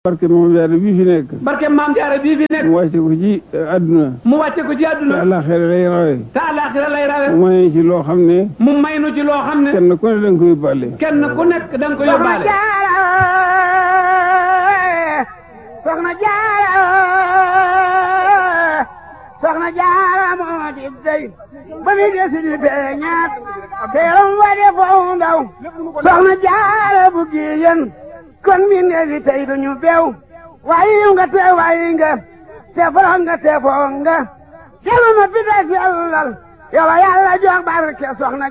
barke Maam Jaara bii fi nekk. barke Maam Jaara bii fi nekk. mu wàcce ko ci àdduna. mu wàcce ko ci àdduna. te àllaaxira lay rawe. te àllaaxira lay rawe. mu may ci loo xam ne. mu may nu ci loo xam ne. kenn ku ne da nga ko yóbbaale. kenn ku nekk da nga ko yóbbaale. Soxna Jaara Soxna Jaara moo di dey ba mi desi di feeñaat teeram wa de foo ndaw Soxna Jaara bu giyen kon mi neefi tey duñu beew waayi nga te waayi nga te foro nga te foo nga jelu ma pita sellal yow Yàlla jox barke Soxna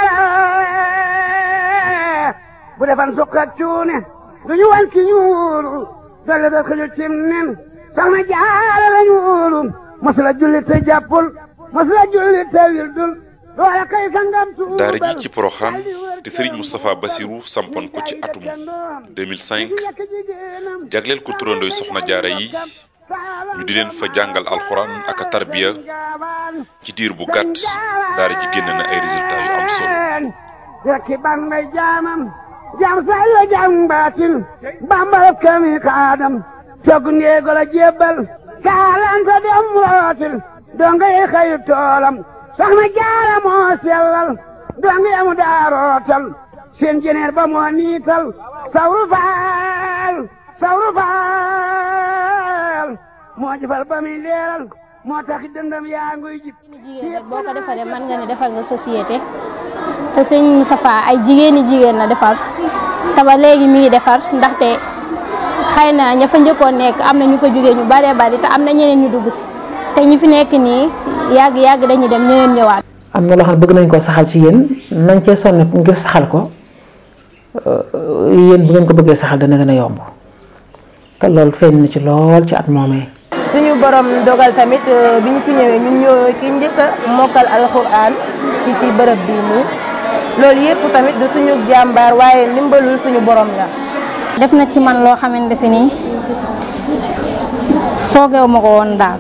Jaara bu defan sukkat cuune duñu wan ki ñuulu dolle da xëju cim nen Soxna Jaara la ñuulu masula julli te jàppul masula julli te wildul loola kay sangam tuubal daara ji ci Porokhane te Serigne Moustapha Bassirou sampoon ko ci atum 2005 jagleel ko turandooy Soxna Jaara yi ñu di leen fa jàngal alxuraan ak a tarbiya ci diir bu gàtt daara ji génn na ay résultats yu am solo. rekki ban may jaamam jaam say la jaam baatil bambal kami kaadam togg ndeego la jébbal kaalanta dem rootil donga yi xëyu toolam Soxna Jaara moo sellal donga yamu daa rootal seen jeneer ba moo niital sawru faal moo jëfal ba muy leeral moo taxi dëndam yaa nguy jib jigéen rek boo ko defaree mën nga ne defal nga société te sëñ Moustapha ay jigéen la defar te ba léegi mi ngi defar ndaxte xëy na ña fa njëkkoon nekk am na ñu fa jógee ñu baree bari te am na ñeneen ñu dugg si te ñi fi nekk nii yàgg dañuy dem ñeneen ñëwaat. am na loo xam ne bëgg nañ koo saxal ci yéen nañ cee sonn ngir saxal ko yéen bu ngeen ko bëggee saxal dana gën a yomb te loolu feeñ na ci lool ci at moomee. suñu borom dogal tamit bi ñu fi ñëwee ñun ñoo ki njëkk a mokkal alxuraan ci bërëb bii nii loolu yëpp tamit du suñu jàmbaar waaye ndimbalul suñu borom la. def na ci man loo xamante si nii foogeewu ma ko woon daal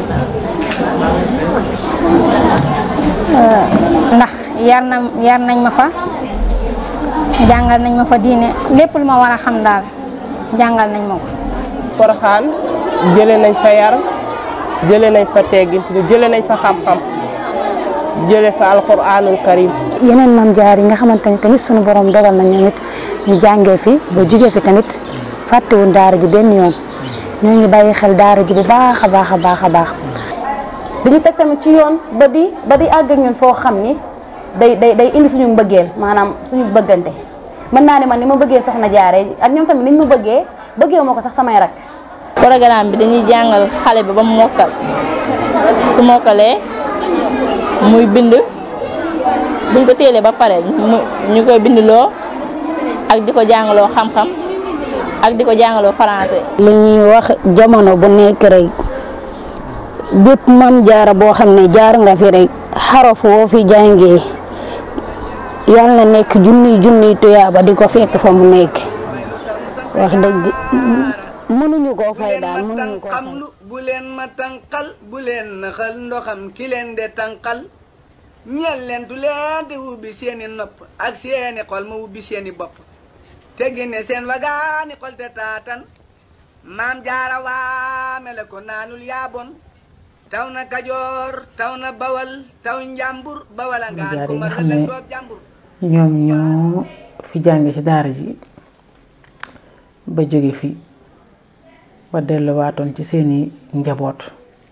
ndax yar nañ ma fa jàngal nañ ma fa diine lépp lu ma war a xam daal jàngal nañ ma ko. Porokhane jëlee nañ fa yar jëlee nañ fa teggin jëlee nañ fa xam-xam jëlee fa alxuraanul karim. yeneen Maam Jaara yi nga xamante ni tamit sunu borom dogal na ñoom it ñu jàngee fi ba jugee fi tamit fàttewuñ daara ji benn yoon ñoo ngi bàyyi xel daara ji bu baax a baax. dañu teg tamit ci yoon ba di àgg ak ñun foo xam ni day indi suñu mbëggeel maanaam suñu bëggante mën naa ne man ni ma bëggee Soxna Jaara ak ñoom tamit niñ ma bëggee ma ko sax samay rak. programme bi dañuy jàngal xale bi ba mu mokkal su mokkalee muy bind buñ ko téelee ba pare ñu koy bindloo ak di ko jàngaloo xam-xam ak di ko jàngaloo français. li ñuy wax jamono bu nekk rek bépp Maam Jaara boo xam ne jaar nga fi rek xaraf woo fi jàngee yal na nekk junniy tuyaaba di ko fekk fa mu nekk wax dëgg mënuñu koo fay daal mënuñu koo fay. bu leen ma tànqal bu leen naxal ndoxam ki leen de tànqal ñeel leen du leen di ubbi seeni nopp ak seeni xol ma ubbi seeni bopp te génne seen wagaani xol te taatan Maam Jaara waame la ko naanul yaabon taw na Kajoor taw na Bawal taw Njàmbur Bawal a ngaan ko ma la doob Njàmbur. ñoom ñoo fi jànge ci daara ji ba jóge fi ba delluwaatoon ci seeni njaboot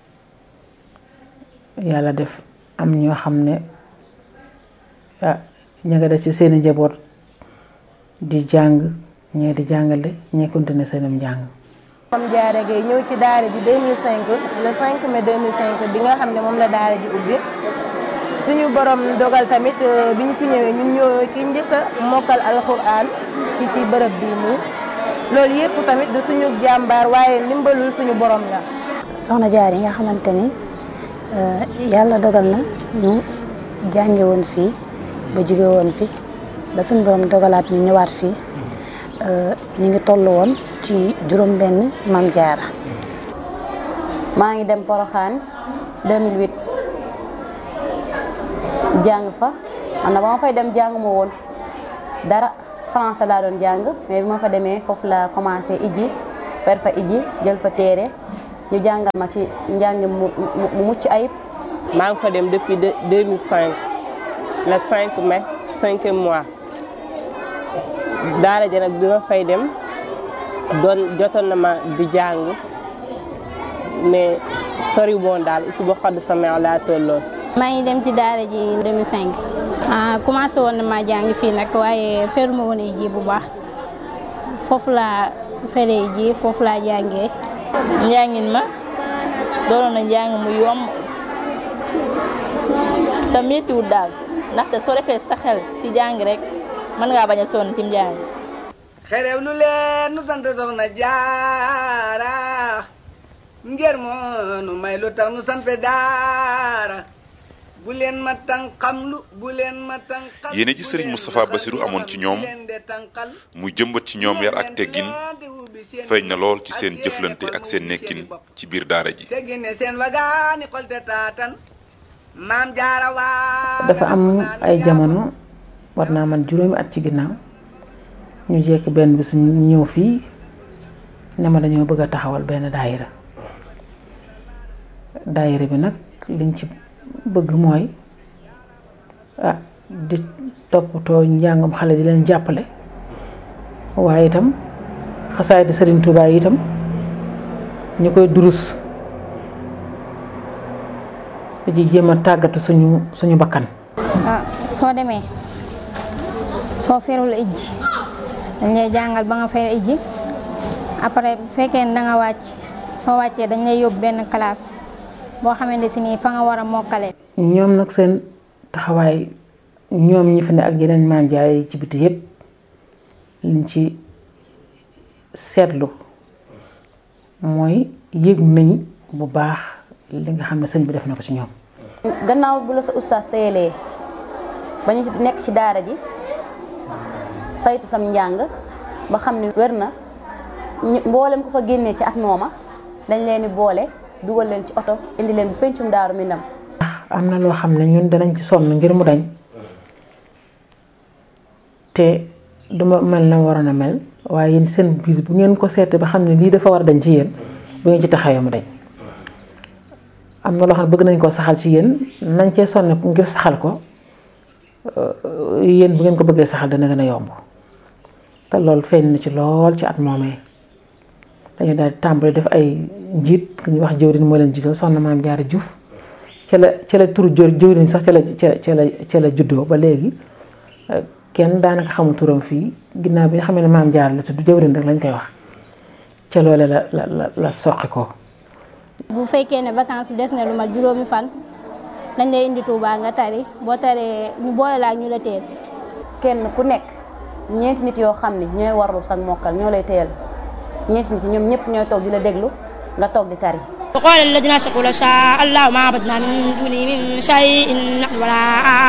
yàlla def am ñoo xam ne ña nga def ci seeni njaboot di jàng ñee di jàngale ñee continuer seenum njàng. Maam Jaara Gaye ñëw ci daara ji 2005 le 5 mai 2005 bi nga xam ne moom la daara ji ubbi suñu borom dogal tamit bi ñu fi ñëwee ñun ñoo ki njëkk a mokkal alxuraan ci bërëb bii nii loolu yëpp tamit du suñu jàmbaar waaye ndimbalul suñu borom la. Soxna Jaara yi nga xamante ni yàlla dogal na ñu jànge woon fii ba jóge woon fi ba suñu borom dogalaat ñu ñëwaat fii ñu ngi toll woon ci juróom-benn Maam Jaara. maa ngi dem Porokhane 2008 jàng fa man na ba ma fay dem jànguma woon dara français laa doon jàng mais bi ma fa demee foofu la commencé ijji fer fa iji jël fa téere ñu jàngal ma ci njàng mu mucc ayib. maa ngi fa dem depuis 2005 le 5 mai 5e mois daara ja nag bi ma fay dem jotoon na ma di jàng mais sori woon daal isu boo xadd sama laa tolloon. maa ngi dem ci daara ji 2005 commencé woon na ma jàng fii nag waaye feruma woon ji bu baax foofu laa feree ji foofu laa jàngee. njàngin ma doon na njàng mu yomb te méttiwul daal ndaxte soo defee sa xel ci jàng rek mën ngaa bañ a sonn ci njàng. xerew lu leen nu sant Soxna Jaara ngir moo nu may lu tax nu sant daara bu leen ma tànqamlu bu leen ma tànqal. yéene ji Serigne Moustapha Bassirou amoon ci ñoom muy jëmbat ci ñoom yar ak teggin feeñ na lool ci seen jëflante ak seen nekkin ci biir daara ji. dafa am ay jamono war naa man juróomi at ci ginnaaw ñu jekk benn bis ñu ñëw fii ne ma dañoo bëgg a taxawal benn daayira bi nag liñ ci bëgg mooy di toppatoo njàngam xale di leen jàppale waaye itam xasaay di Serigne Touba yi itam ñu koy durus di jéem a tàggatu suñu bakkan. soo demee soo ferul ijji dañ lay jàngal ba nga fer ijji après bu fekkee ne da nga wàcc soo wàccee dañ lay yóbbu benn classe boo xamante si nii fa nga war a mokkale. ñoom nag seen taxawaay ñoom ñi fi ne ak yeneen maam jaay ci biti yëpp liñ ci seetlu mooy yëg nañ bu baax li nga xam ne sëñ bi def na ko ci ñoom. gannaaw bu la sa ustaas téyelee ba ñu nekk ci daara ji saytu sam njàng ba xam ne wér na mboolem ko fa génnee ci at mooma dañ leen di boole dugal leen ci oto indi leen bu pencum Daaru Minam. am na loo xam ne ñun danañ ci sonn ngir mu dañ te duma mel na waroon a mel waaye yéen seen biir bu ngeen ko seetee ba xam ne lii dafa war a dañ ci yéen bu ngeen ci taxawee mu dañ. am na loo xam ne bëgg nañ koo saxal ci yéen nañ cee sonn ngir saxal ko yéen bu ngeen ko bëggee saxal dana gën a yomb te loolu feeñ na ci lool ci at moomee dañu daal di tàmbali def ay njiit ku ñuy wax jëwriñ moo leen jiital soxna Maam Jaara Juuf ca la turu jëwriñ sax ca la juddoo ba léegi kenn daanaka xamul turam fii ginnaaw bi nga xamee ne Maam Jaara la tudd jëwriñ rek lañ koy wax ca loole la soqi ko. bu fekkee ne vacances des na lu mat juróomi fan dañ lay indi Touba nga tari boo taree ñu boole la ak ñu la teel. kenn ku nekk ñeenti nit yoo xam ne ñooy warlu sag mokkal ñoo lay teel ñeenti nit ñoom ñëpp ñooy toog di la déglu nga toog di tari. وقال الذين أشركوا لو شاء الله ما عبدنا من دونه من شيء نحن ولا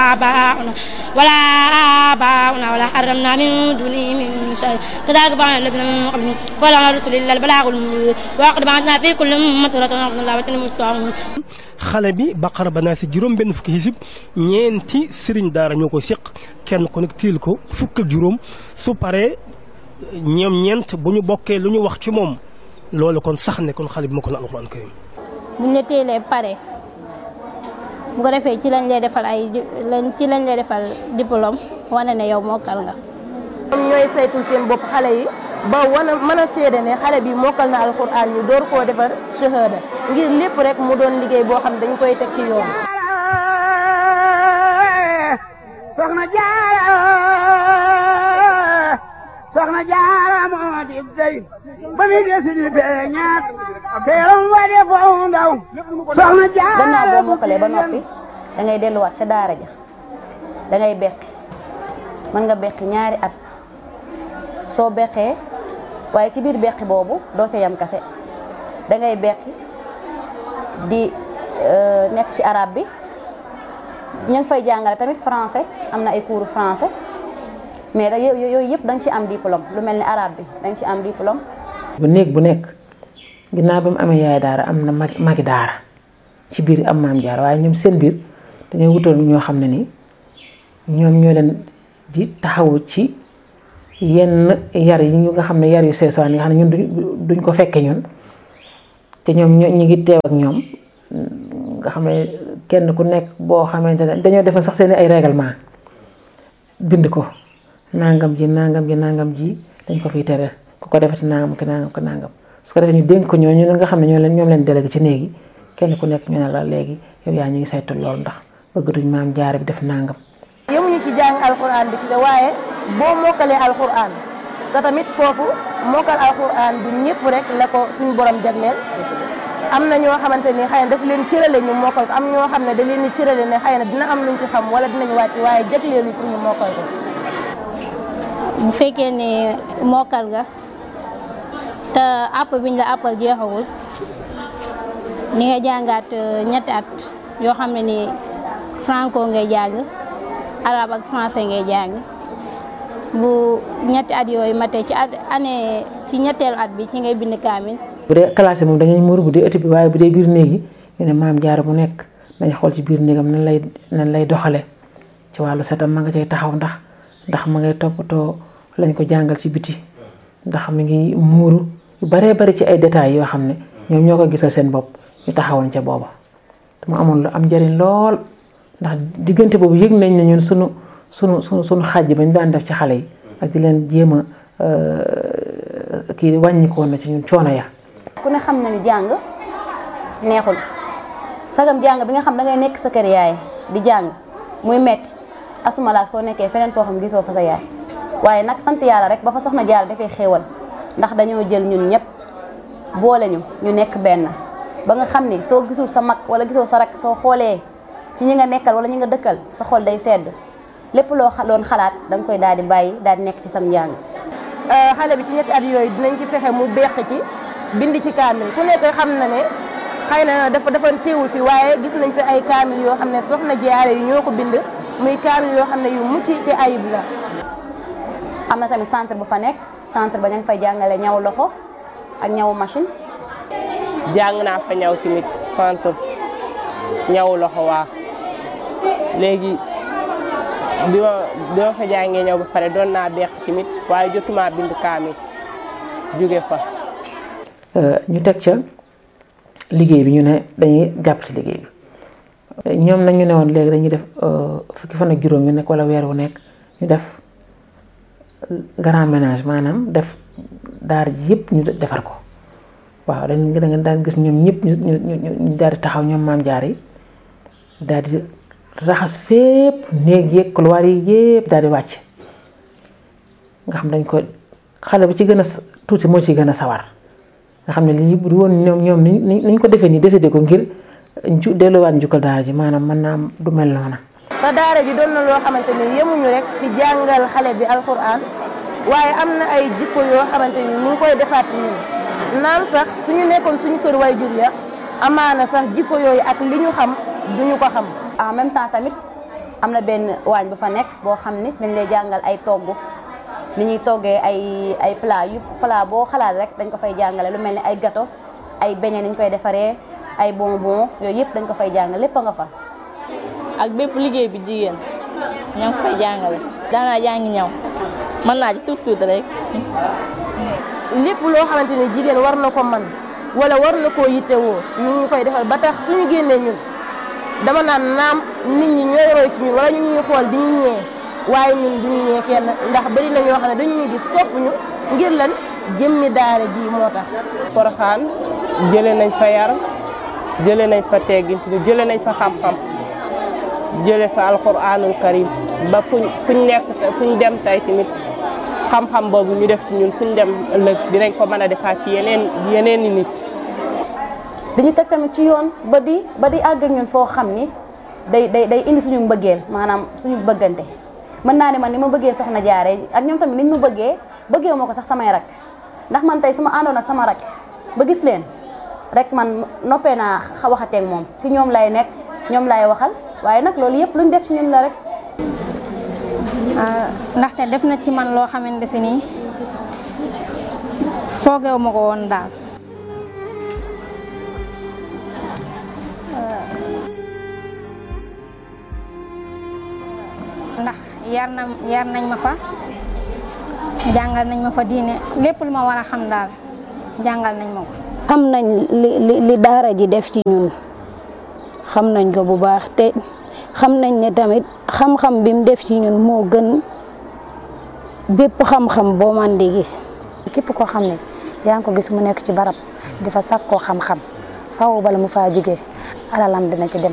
آباؤنا ولا حرمنا من دونه من شيء كذلك فعل الذين من قبلهم فلعل الرسل إلا البلاغ المبين وقد بعثنا في كل أمة رسولا أن الله وتنموا xale bi Baqara ba naa si juróom benn fukki xisib ñeenti sëriñ daara ñoo ko séq kenn ku nekk tiil ko fukk ak juróom su paree ñoom ñeent bu ñu bokkee lu ñu wax ci moom loolu kon sax ne kon xale bi ma ko na alxuraan karim buñ la teelee pare bu ko defee ci lañ lay defal diplôme wane ne yow mokkal nga. ñoom ñooy saytul seen bopp xale yi ba mën a seede ne xale bi mokkal na alxuraan ñu door koo defar shahada ngir lépp rek mu doon liggéey boo xam dañ koy teg ci yoon. Soxna Jaara moo di dey ba mi desi di feeñaat teeram wa de foo ndaw Soxna Jaara. gannaaw boo mokkalee ba noppi da ngay delluwaat ca daara ja da ngay beqi mën nga beqi ñaari at soo beqee waaye ci biir beqi boobu doo ca yam kase da ngay beqi di nekk ci arabe bi ña ngi fay jàngale tamit français am na ay cours français mais da yooyu yëpp da nga ci am diplôme lu mel ni arabe bi da nga ci am diplôme. bu néeg bu nekk ginnaaw ba mu amee yaay daara am na magi daara ci biir am Maam Jaara waaye ñoom seen biir dañoo wutal ñoo xam ne ni ñoom ñoo leen di taxawu ci yenn yar yi ñu nga xam ne yar yu seesaan yi nga xam ne ñun duñ ko fekke ñun te ñoom ñu ngi teew ak ñoom nga xam ne kenn ku nekk boo xamante ne dañoo defal sax seen ay règlement bind ko nangam ji dañ ko fiy tere ku ko defati nangam ki nangam su ko defee ñu dénk ko ñooñu nga xam ne ñoom leen délégué ci néegi kenn ku nekk ñu ne la léegi yow yaa ñu ngi saytu loolu ndax bëgg duñ maam jaare bi def nangam. yemuñu ci jàng alxuraan bi ci waaye boo mokkalee alxuraan te tamit foofu mokkal alxuraan du ñëpp rek la ko suñu borom jagleel am na ñoo xamante ni xëy na daf leen cërale ñu mokkal ko am ñoo xam ne da leen di cërale ne xëy na dina am luñ ci xam wala dinañ wàcc waaye jagleelu pour ñu mokkal ko. bu fekkee ne mokkal nga te àpp biñ la àppal jeexagul ni nga jàngaat ñetti at yoo xam ne ni franco ngay jàng arabe ak français ngay jàng bu ñetti at yooyu matee ci ñetteelu at bi ci ngay bind kaamil. bu dee classe moom dañuy muur bu dee ëtt bi waaye bu dee biir néeg yi ñu ne maam jaara bu nekk dañ xool ci biir néegam nan lay doxale ci wàllu setam ma nga cay taxaw ndax ma ngay toppatoo lañ ko jàngal ci biti ndax mi ngi muuru yu baree bari ci ay détails yoo xam ne ñoom ñoo ko gisal seen bopp ñu taxawoon ca booba te mu amoon lu am njëriñ lool ndax diggante boobu yëg nañ ne ñun sunu xàjj bañ daan def ci xale yi ak di leen jéem a kii wàññikoon na ci ñun coono ya. ku ne xam na ni jàng neexul sagam jàng bi nga xam da ngay nekk sa kër yaay di jàng muy metti asuma laak soo nekkee feneen foo xam gisoo fa sa yaay waaye nag sant yàlla rek ba fa soxna Jaara dafay xéewal ndax dañoo jël ñun ñëpp boole ñu nekk benn ba nga xam ni soo gisul sa mag wala gisoo sa rak soo xoolee ci ñi nga nekkal wala ñi nga dëkkal sa xol day sedd lépp loo doon xalaat da nga koy daal di bàyyi daal di nekk ci sam njàng. xale bi ci ñetti at yooyu dinañ ci fexe mu beq ci bind ci kaamil ku nekk xam na ne xëy na dafa teewul fi waaye gis nañ fi ay kaamil yoo xam ne soxna Jaara yi ñoo ko bind muy kaamil yoo xam ne yu mucc ci ayib la. am na tamit centre bu fa nekk centre ba ña ngi fay jàngale ñaw loxo ak ñaw machine. jàng naa fa ñaw tamit centre ñaw loxo waa léegi bi ma fa jàngee ñaw ba pare doon naa beq tamit waaye jotuma bind kaamil jóge fa. ñu teg ca liggéey bi ñu ne dañuy jàpp ci liggéey bi ñoom nag ñu ne woon léegi dañuy def fukki fan ak juróom yu nekk wala weer wu nekk ñu def grand ménage maanaam def daara ji yëpp ñu defar ko waaw da nga daan gis ñoom ñëpp ñu daal di taxaw ñoom maam jaar yi daal di raxas fépp néeg yeeg couloir yi yëpp daal di wàcc nga xam dañ ko xale bu ci gën a tuuti moo ci gën a sawar nga xam ne lii bu woon ñoom niñ ko defee nii décidé ko ngir delluwaat njukkal daara ji maanaam mën naa am du mel noona. te daara ji doon na loo xamante ni yemuñu rek ci jàngal xale bi alxuraan waaye am na ay jikko yoo xamante ni ñu ngi koy defaat ci ñun naam sax suñu nekkoon suñu kër waajur ya amaana sax jikko yooyu ak li ñu xam duñu ko xam. en même temps tamit am na benn waañ bu fa nekk boo xam ni dañ lay jàngal ay togg ni ñuy toggee ay plat boo xalaat rek dañ ko fay jàngale lu mel ni ay gâteau ay beignet niñ koy defaree ay bonbon yooyu yëpp dañ ko fay jàngale lépp a nga fa. ak bépp liggéey bi jigéen ñoo ngi fay jàngale daanaa jàngi ñaw mën naa ci tuut rek. lépp loo xamante ni jigéen war na ko man wala war na koo yittewoo ñu koy defal ba tax suñu génnee ñun dama naan naam nit ñi ñooy roy ci ñun wala ñu ñuy xool di ñu ñee waaye ñun duñu ñee kenn ndax bari na ñoo xam ne dañuy gis sopp ñu ngir lan jëmmi daara ji moo tax. Porokhane jëlee nañ fa yar jëlee nañ fa teggin jëlee nañ fa xam-xam jëlee fa alxuraanul karim ba fuñ nekk fuñ dem tey tamit xam-xam boobu ñu def ci ñun fuñ dem ëllëg dinañ ko mën a defaat ci yeneen i nit. dañu teg tamit ci yoon ba di àgg ak ñun foo xam ni day indi suñu mbëggeel maanaam suñu bëggante mën naa ne man ni ma bëggee soxna Jaara ak ñoom tamit niñ ma bëggee ma ko sax samay rak ndax man tey su ma àndoon ak sama rak ba gis leen rek man noppee naa waxateeg moom si ñoom lay nekk ñoom lay waxal waaye nag loolu yëpp luñ def ci ñun la rek. ndaxte def na ci man loo xamante si nii foogeewu ma ko woon daal. ndax yar nañ ma fa jàngal nañ ma fa diine lépp lu ma war a xam daal jàngal nañ ma ko. xam nañ li daara ji def ci ñun xam nañ ko bu baax te xam nañ ne tamit xam-xam bi mu def ci ñun moo gën bépp xam-xam boo man di gis. képp koo xam ne yaa ngi ko gis mu nekk ci barab di fa sàkkoo xam-xam faaw bala mu faa jógee alalam dina ci dem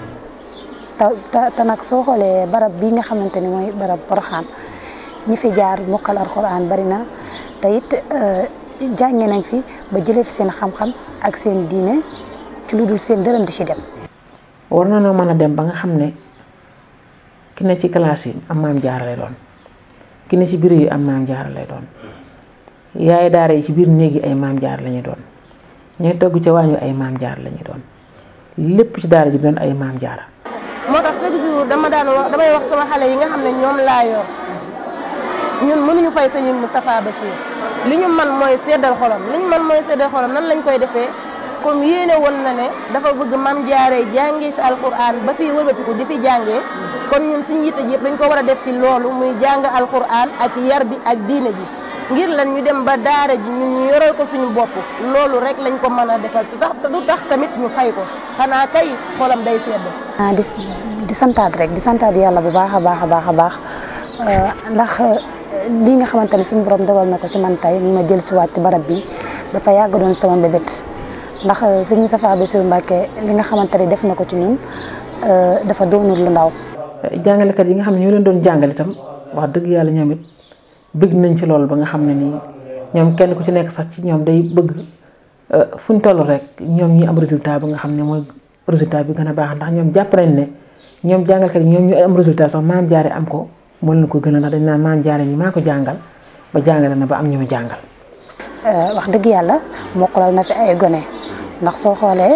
te nag soo xoolee barab bii nga xamante ni mooy barab Porokhane ñi fi jaar mokkal alxuraan bari na te it jànge nañ fi ba jëlee fi seen xam-xam ak seen diine ci lu dul seen dërëm di ci dem. war na noo mën a dem ba nga xam ne ki ne ci classe yi am maam jaara lay doon ki ne ci bureau yi am maam jaara lay doon yaay daara yi ci biir néeg yi ay maam jaara la ñuy doon ñooy togg ca waañu ay maam jaara la ñuy doon lépp ci daara ji doon ay maam jaara. moo tax chaque jour damay wax sama xale yi nga xam ne ñoom laa yor ñun mënuñu fay sëñ Moustapha Bachir li ñu man mooy seddal xolam nan lañ koy defee comme yéene woon na ne dafa bëgg maam jaaree jàngee fi alquran ba fi wëlbatiku di fi jàngee kon ñun suñu yitte ji yëpp dañ ko war a def ci loolu muy jàng alquran ak yar bi ak diine ji ngir lan ñu dem ba daara ji ñun ñu yoral ko suñu bopp loolu rek lañ ko mën a defal te du tax tamit ñu fay ko xanaa kay xolam day sedd. di santaat rek di santaat yàlla bu baax a baax ndax lii nga xamante ne suñu borom dogal na ko ci man tey ñu ma jël si waat ci barab bi dafa yàgg doon sama mbébét ndax sëñ Moustapha Bassirou Mbacké li nga xamante ne def na ko ci ñun dafa doonul lu ndaw. jàngalekat yi nga xam ne ñoo leen doon jàngale itam wax dëgg yàlla ñoom it bëgg nañ ci loolu ba nga xam ne nii ñoom kenn ku ci nekk sax ci ñoom day bëgg fu ñu toll rek ñoom ñi am résultat ba nga xam ne mooy résultat bi gën a baax ndax ñoom jàpp nañ ne ñoom jàngalkat yi ñoom ñu am résultat sax maam jaare am ko moo leen ko gën a ndax dañ naan maam jaare ñi maa ko jàngal ba jàngale na ba am ñu mu jàngal. wax dëgg yàlla mokkalal na fi ay gone ndax soo xoolee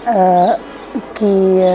kii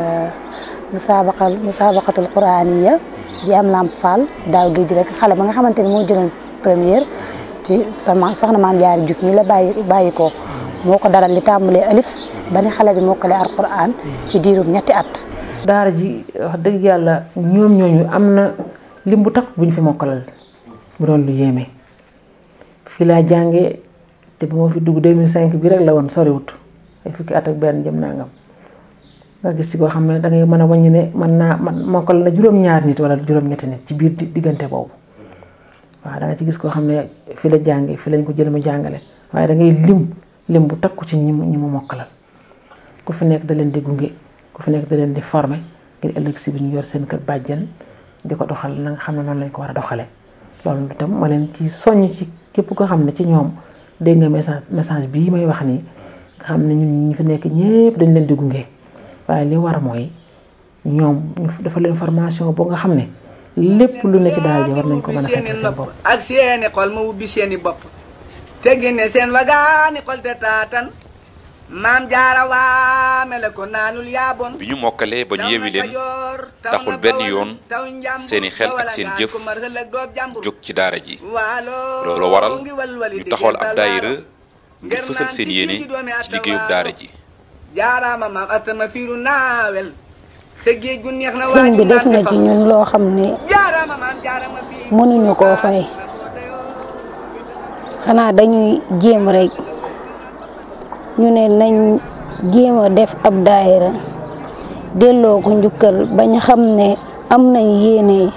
musabaqatul quraaniya bi am Lamp Fall daaw géej rek xale ba nga xamante ni moo jëloon première ci sama soxna maam Jaara Juuf mi la bàyyi ko moo ko dalal li tàmbalee alif ba ni xale bi mokkalee alquran ci diirum ñetti at. daara ji wax dëgg yàlla ñoom ñooñu am na lim bu takk bu ñu fi mokkalal bu doon lu yéeme fii laa jàngee te bu ma fi dugg 2005 bi rek la woon soriwut ay fukki at ak benn jëm nangam nga gis ci koo xam ne da ngay mën a wàññi ne man mokkal na juróom-ñaari nit wala juróom-ñetti nit ci biir diggante boobu waaw da nga ci gis koo xam ne fi la jàngee fi lañ ko jël mu jàngale waaye da ngay lim bu takku ci ñi mu mokkalal ku fi nekk da leen di gunge ku fi nekk da leen di former ngir ëllëg si bi ñu yor seen kër bàjjan di ko doxal na nga xam ne noonu lañ ko war a doxalee loolu itam ma leen ci soññ ci képp koo xam ne ci ñoom dégg nga message bii may wax nii nga xam ne ñun ñi fi nekk ñëpp dañ leen di gunge waaye li war mooy ñoom ñu dafa leen formation boo nga xam ne lépp lu ne ci daara ji war nañ ko mën a fekk seen bopp ak seeni xol ma ubbi seeni bopp te génne seen wagaani xol te taatan maam jaara waame la ko naanul yaaboon bi ñu mokkalee ba ñu yewi leen taxul benn yoon seeni xel ak seen jëf jóg ci daara ji loolu waral ñu taxawal ab daayira ngir fësal seen yéene ci liggéeyub daara ji jaaraama maam atama fiiru naawel sa géej gu neex na sëñ bi def na ci ñun loo xam ne mënuñu koo fay xanaa dañuy jéem rek ñu ne nañ jéem a def ab daayira delloo ko njukkal bañ xam ne am nañ yéene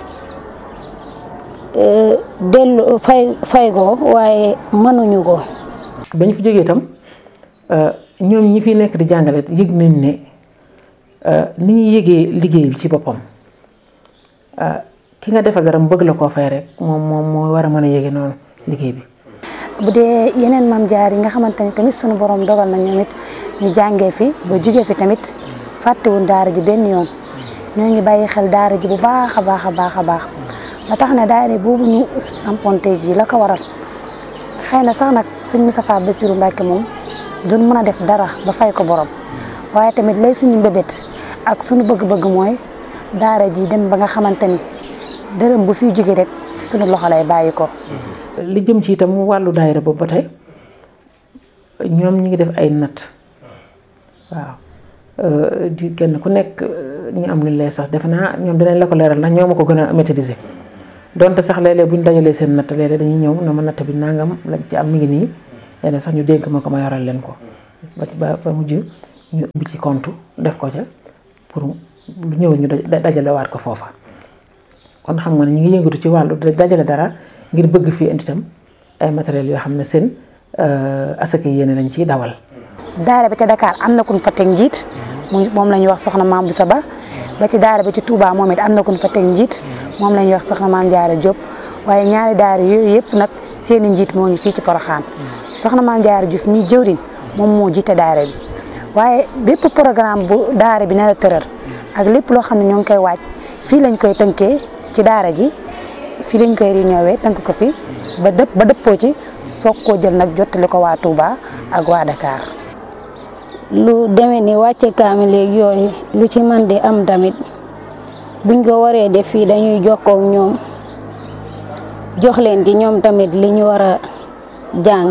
delloo fay ko waaye mënuñu ko. bañ fi jógee itam ñoom ñi fi nekk di jàngale yëg nañ ne ni ñuy yëgee liggéey bi ci boppam ki nga defal dara mu bëgg la koo fay rek moom moo war a mën a yëge noonu liggéey bi. bu dee yeneen maam jaar yi nga xamante ni tamit sunu borom dogal na ñoom it ñu jàngee fi ba jugee fi tamit fàttewuñ daara ji benn yoon ñoo ngi bàyyi xel daara ji bu baax a baax ba tax na daara boobu ñu samponte ji la ko waral xëy na sax nag sëñ Moustapha Bassirou Mbacké moom doon mën a def dara ba fay ko borom waaye tamit lay suñu mbébét ak suñu bëgg-bëgg mooy daara ji dem ba nga xamante ni dërëm bu fiy jóge rek suñu loxo lay bàyyi ko. li jëm ci itam wàllu daayira boobu ba tey ñoom ñu ngi def ay natt waaw di kenn ku nekk ñu am lu lay sax defe naa ñoom dinañ la ko leeral ndax ñoo ma ko gën a maîtriser donte sax léeg-léeg bu ñu dajalee seen natt léeg-léeg dañuy ñëw na ma natt bi nangam lañ ci am mi ngi nii léeg-léeg sax ñu dénk ma ko ma yoral leen ko ba mujj ñu ubbi ci compte def ko ca pour lu ñëw ñu dajalewaat ko foofa. kon xam nga ne ñu ngi yëngatu ci wàllu dajale dara ngir bëgg fii indi itam ay matériels yoo xam ne seen asaka yéene lañ ciy dawal. daara ba ca Dakar am na kuñ fa teg njiit moom la ñuy wax soxna Maam Boussa Ba ba ci daara ba ci Touba moom it am na kuñ fa teg njiit moom la ñuy wax soxna Maam Jaara Diop waaye ñaari daara yooyu yëpp nag seen i njiit moo ngi fii ci Porokhane soxna Maam Jaara Diouf mi jëwriñ moom moo jiite daara bi waaye bépp programme bu daara bi nar a tëral ak lépp loo xam ne ñoo ngi koy waaj fii lañ koy tënkee ci daara ji fii lañ koy réunion tënk ko fi ba dëppoo ci soog koo jël nag jottali ko waa Touba ak waa Dakar. lu demee ni wàcce kaamil léegi yooyu lu ci man di am tamit buñ ko waree def fii dañuy jokkoo ak ñoom jox leen ci ñoom tamit li ñu war a jàng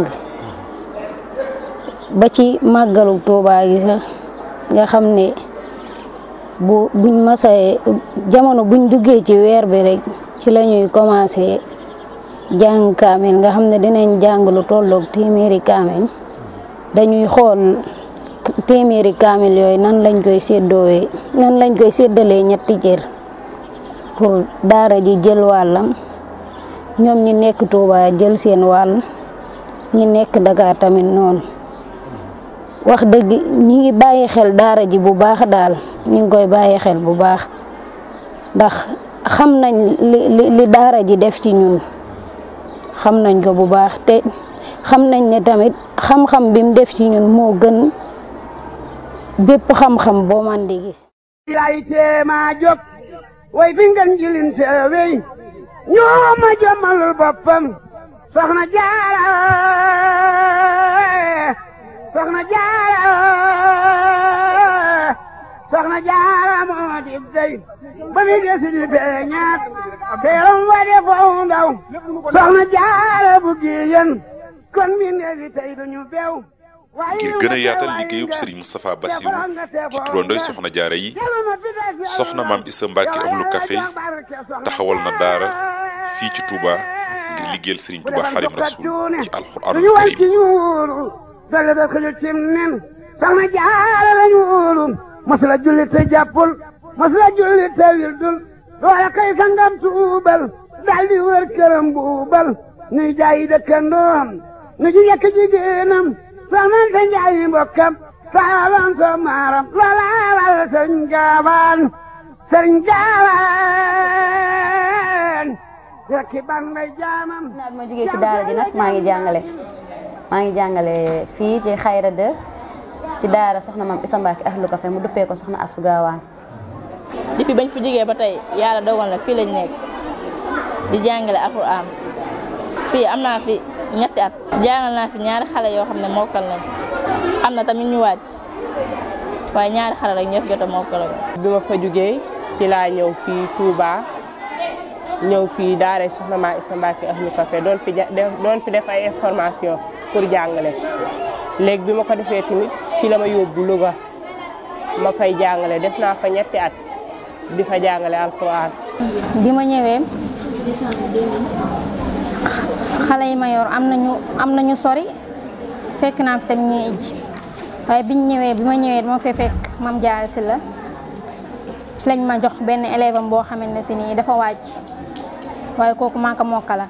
ba ci màggalu Touba gi sax nga xam ne buñ masee jamono buñ duggee ci weer bi rek ci la ñuy commencé jàng kaamil nga xam ne dinañ jàng lu tolloog téeméeri kaamil dañuy xool téeméeri kaamil yooyu nan lañ koy séddalee ñetti cër pour daara ji jël wàllam ñoom ñi nekk Touba jël seen wàll ñi nekk Dakar tamit noonu wax dëgg ñi ngi bàyyi xel daara ji bu baax daal ñi ngi koy bàyyi xel bu baax ndax xam nañ li daara ji def ci ñun xam nañ ko bu baax te xam nañ ne tamit xam-xam bi mu def ci ñun moo gën bépp xam-xam boo man di gis. lay teema jóg way fi ngeen jilin seewey ñoo ma jommalul boppam soxna Jaara moo di dey ba mi desi di beñaat teeram wa de foo ndaw soxna Jaara bu giyen kon mi neefi tey duñu beew ngir gën a yaatal liggéeyub Serigne Moustapha Bassirou ci turandooy soxna jaara yi soxna maam Issa Mbacke Ahlu Café taxawal na daara fii ci Touba ngir liggéeyal Serigne Touba Xaadimu Rasuul ci alxuraanul karim dale da xëju cim nen soxna jaara lañu wóolu masula julli te jàppul masula julli te wildul loola kay sangam tuubal daldi wër këram buubal nuy jaayi dëkkandoom nu ji yekk jigéenam soxnante njaayi mbokkam saalan so maaram loola wal sëriñ gaawaan rekki ban may jaamam naa bi ma jógee ci daara ji nag maa ngi jàngale fii ci Xayra 2 ci daara soxna maam Issa Mbacke Ahlu Café mu duppee ko soxna Astou Gawane. depuis bañ fi jógee ba tey yàlla dogal na fii lañ nekk di jàngale alxuraan fii am naa fi ñetti at jàngal naa fi ñaari xale yoo xam ne mokkal nañ am na tamit ñu wàcc waaye ñaari xale rek ñoo fi jot a mokkal. bi ma fa jógee ci laa ñëw fii Touba ñëw fii daara soxna maam Issa Mbacke Ahlu Café doon fi def ay information pour jàngale léegi bi ma ko defee tamit ci la ma yóbbu Louga ma fay jàngale def naa fa ñetti at di fa jàngale alxuraan. bi ma ñëwee xale yi ma yor am nañu sori fekk naa fi tamit ñuy ijj waaye bi ma ñëwee dama fee fekk Mame Diarra Sylla ci lañ ma jox benn élève am boo xamante ne si nii dafa wàcc waaye kooku maa ko mokkala.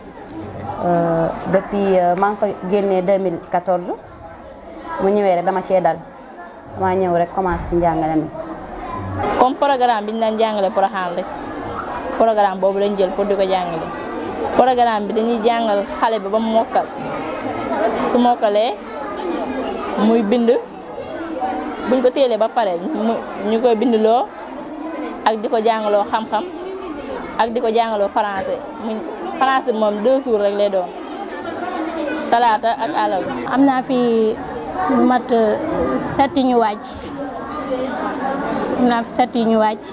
Depuis maa ngi fa génnee 2014 mu ñëwee rek dama cee dal dama ñëw rek commencé ci njàngale mi. comme programme bi ñu daan jàngale Porokhane rek programme boobu lañ jël pour di ko jàngale. programme bi dañuy jàngal xale bi ba mu mokkal su mokkalee muy bind buñ ko téelee ba pare ñu koy bindloo ak di ko jàngaloo xam-xam ak di ko jàngaloo français français moom 2 jours rek lay doon talaata ak àllarba. am naa fi mat 7 ñu wàcc am naa fi 7 yi ñu wàcc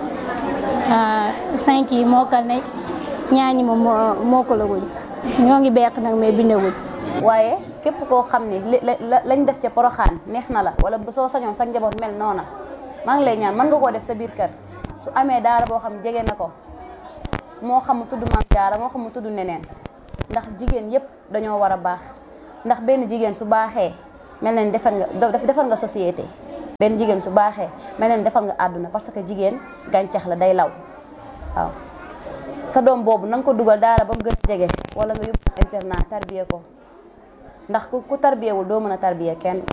5 yi mokkal nañ ñaar ñi moom mokkalaguñ ñoo ngi beq nag mais bindaguñ. waaye képp koo xam ni lañ def ca Porokhane neex na la wala soo sañoon sa njaboot mel noona maa ngi lay ñaan mën nga koo def sa biir kër su amee daara boo xam jege na ko moo xam mu tudd Maam Jaara moo xam mu tudd neneen ndax jigéen yépp dañoo war a baax ndax benn jigéen su baaxee mel na ni defar nga société benn jigéen su baaxee mel na ni defar nga àdduna parce que jigéen gàncax la day law waaw sa doom boobu na nga ko dugal daara ba mu gën a jege wala nga yóbbu internat tarbiye ko ndax ku tarbiyewul doo mën a tarbiye kenn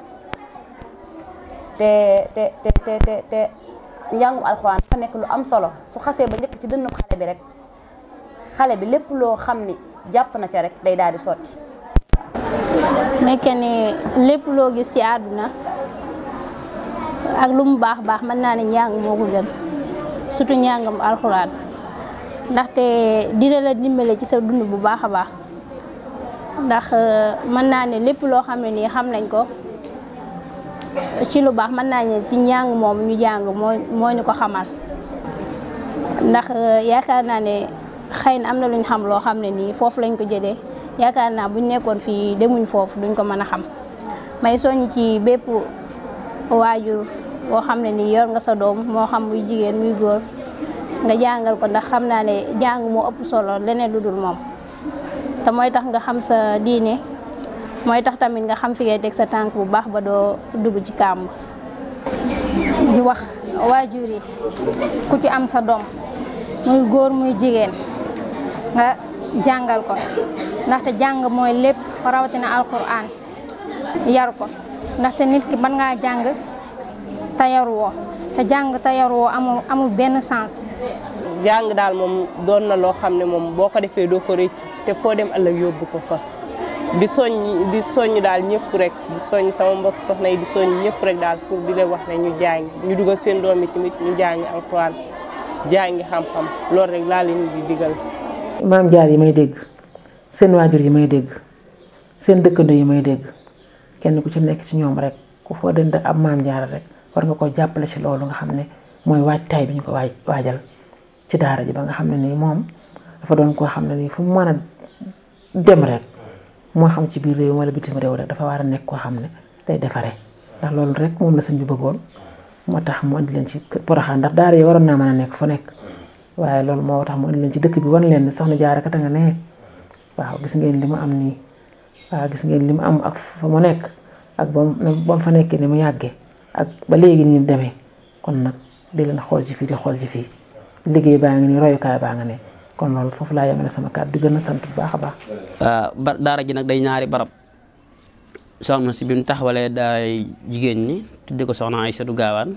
te njàngum alxuraan dafa nekk lu am solo su xasee ba njëkk ci dënnub xale bi rek xale bi lépp loo xam ni jàpp na ca rek day daal di sotti. nekke ni lépp loo gis ci àdduna ak lu mu baax baax mën naa ne njàng moo ko gën surtout njàngam alxuraan ndaxte dina la dimbale ci sa dund bu baax a baax ndax mën naa ne lépp loo xam ne nii xam nañ ko ci lu baax mën naa ne ci njàng moom ñu jàng moo ñu ko xamal ndax yaakaar naa ne xëy na am na luñ xam loo xam ne nii foofu lañ ko jëlee yaakaar naa buñ nekkoon fii demuñ foofu duñ ko mën a xam may soññ ci bépp waajur boo xam ne nii yor nga sa doom moo xam muy jigéen muy góor nga jàngal ko ndax xam naa ne jàng moo ëpp solo leneen lu dul moom te mooy tax nga xam sa diine mooy tax tamit nga xam fi ngay teg sa tànk bu baax ba doo dugg ci kàmb. di wax waajur yi ku ci am sa doom muy góor muy jigéen nga jàngal ko ndaxte jàng mooy lépp rawatina alquran yar ko ndaxte nit ki mën ngaa jàng te yaruwoo te jàng te yaruwoo amul benn sens. jàng daal moom doon na loo xam ne moom boo ko defee doo ko rëccu te foo dem ëllëg yóbbu ko fa di soññ daal ñëpp rek di soññ sama mbokk soxna yi di soññ ñëpp rek daal pour di leen wax ne ñu jàng ñu dugal seen doom yi tamit ñu jàng alxuraan jàngi xam-xam loolu rek laa leen di digal. maam jaar yi may dégg seen waajur yi may dégg seen dëkkandoo yi may dégg kenn ku ci nekk ci ñoom rek ku foo dënd ab maam jaar rek war nga ko jàppale ci loolu nga xam ne mooy waajtaay bi ñu ko waajal ci daara ji ba nga xam ne nii moom dafa doon koo xam ne nii fu mu mën a dem rek moo xam ci biir réew wala bitim réew rek dafa war a nekk koo xam ne day defaree ndax loolu rek moom la sëñ bi bëggoon moo tax mu andi leen ci Porokhane ndax daara yi waroon naa mën a nekk fu nekk waaye loolu moo tax mu andi leen ci dëkk bi wan leen ne soxna Jaara kat nga ne waaw gis ngeen li mu am nii waaw gis ngeen li mu am ak fa mu nekk ak ba mu fa nekkee ni mu yàggee ak ba léegi ni mu demee kon nag di leen xool ci fii di xool ci fii liggéey baa ngi nii royukaay baa nga ne kon loolu foofu laa yemale sama kàddu di gën a sant bu baax a baax. daara ji nag day ñaari barab soxna si bi mu taxawalee daay jigéen ñi tudde ko soxna Aysatu Gaawaan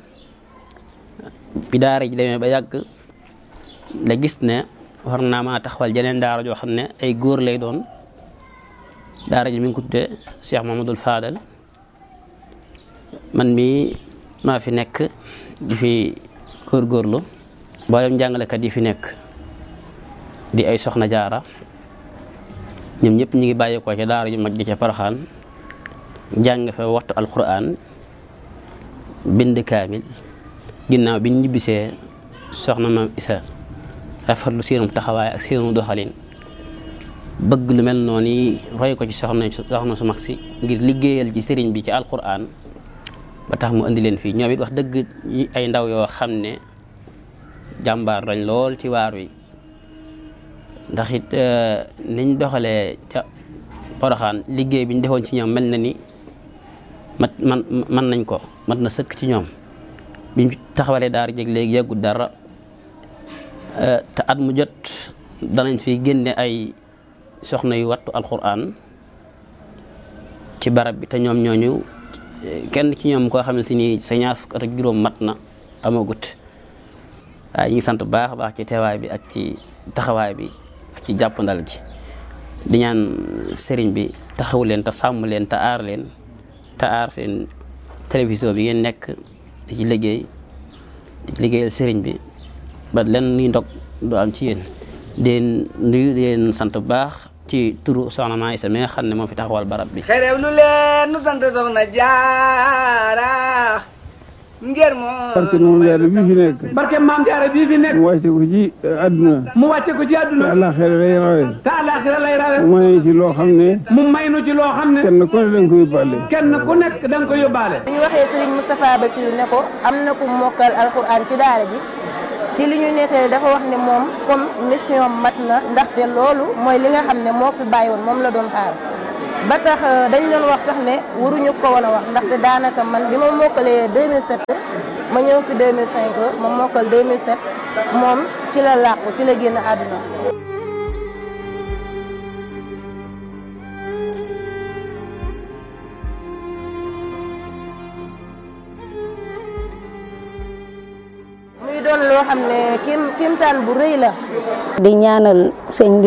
bi daara ji demee ba yàgg la gis ne war naa maa taxawal jeneen daara joo xam ne ay góor lay doon daara ji mi ngi ko tuddee Cheikh Mamadou Fadal man mii maa fi nekk di fi góorgóorlu mboolem jàngalekat yi fi nekk di ay soxna jaara ñoom ñëpp ñu ngi bàyyeekoo ca daara ju mag ji ca Porokhane jàng fa waxtu alquran bind kaamil ginnaaw bi ñu ñibbisee soxna maam Isa rafetlu seenum taxawaay ak seenum doxalin bëgg lu mel noonu yi roy ko ci soxna su mag si ngir liggéeyal ci sëriñ bi ci alquran ba tax mu indi leen fii ñoom it wax dëgg ay ndaw yoo xam ne jàmbaar lañ lool ci waar wi ndax it niñ doxalee ca Porokhane liggéey bi ñu defoon ci ñoom mel na ni man nañ ko mat na sëkk ci ñoom biñ taxawalee daara jeg léegi yàggut dara te at mu jot danañ fi génne ay soxna yu wattu alquran ci barab bi te ñoom ñooñu kenn ci ñoom koo xam ne si nii sa ñaar fukk at ak juróom mat na amagut waaye ñu ngi sant bu baax a baax ci teewaay bi ak ci taxawaay bi ak ci jàppandal gi di ñaan sëriñ bi taxaw leen te sàmm leen te aar leen te aar seen télévision bi ngeen nekk di ci liggéeyal sëriñ bi ba len nuy ndog du am ci yéen den nuyu leen sant bu baax ci turu soxna Maam Isa mi nga xam ne moo fi taxawal barab bi xerew lu leen nu sant soxna Jaara ngir barke Maam Jaara bii fi nekk. barke Maam Jaara bii fi nekk. mu wàcce ko ci àdduna. mu wàcce ko ci àdduna. te àllaaxira lay rawe. te àllaaxira lay rawe. mu may ci loo xam ne. mu may nu ci loo xam ne. kenn ku ne da nga ko yóbbaale. kenn ku nekk da nga ko yóbbaale. bu ñu waxee Serigne Moustapha Bassirou ne ko am na ku mokkal alxuraan ci daara ji ci ci li ñu nettali dafa wax ne moom comme mission mat na ndaxte loolu mooy li nga xam ne moo fi bàyyi woon moom la doon xaar ba tax dañ doon wax sax ne waruñu ko woon a wax ndaxte daanaka man bi ma mokkalee 2007 ma ñëw fi 2005 ma mokkal 2007 moom ci la làqu ci la génn àdduna. muy doon loo xam ne kimtaan bu rëy la. di ñaanal sëñ bi